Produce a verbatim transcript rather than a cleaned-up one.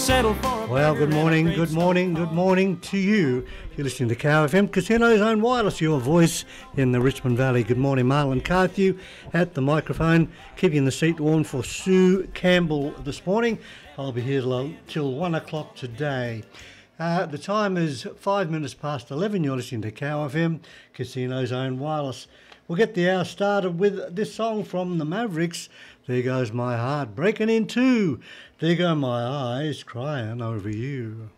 settle for a Well, good morning, good morning, good morning to you. You're listening to Cow F M, Casino's own wireless, your voice in the Richmond Valley. Good morning, Marlon Carthew at the microphone, keeping the seat warm for Sue Campbell this morning. I'll be here till one o'clock today. Uh, the time is five minutes past eleven. You're listening to Cow F M, Casino's own wireless. We'll get the hour started with this song from the Mavericks. There goes my heart breaking in two. There go my eyes crying over you.